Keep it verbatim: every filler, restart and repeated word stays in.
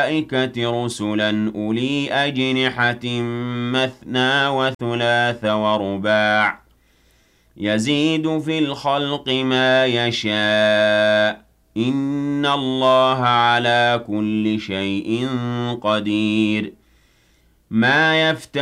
الْمَلَائِكَةِ رُسُلًا أُولِي أَجْنِحَةٍ مَّثْنَىٰ وَثُلَاثَ وَرُبَاعَ ۚ يَزِيدُ فِي الْخَلْقِ مَا يَشَاءُ ۚ إِنَّ اللَّهَ عَلَىٰ كُلِّ شَيْءٍ قَدِيرٌ. مَا يَفْتَحِ